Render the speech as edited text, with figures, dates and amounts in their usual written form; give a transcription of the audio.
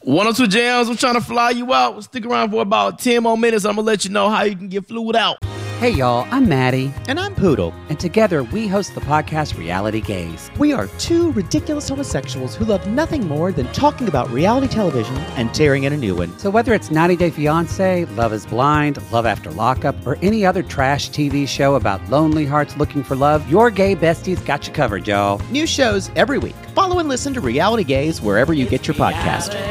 102 Jams, I'm trying to fly you out. Stick around for about 10 more minutes. I'm going to let you know how you can get flued out. Hey y'all, I'm Maddie. And I'm Poodle. And together we host the podcast Reality Gaze. We are two ridiculous homosexuals who love nothing more than talking about reality television and tearing in a new one. So whether it's 90 Day Fiancé, Love is Blind, Love After Lockup, or any other trash TV show about lonely hearts looking for love, your gay besties got you covered, y'all. New shows every week. Follow and listen to Reality Gaze wherever you get your podcast.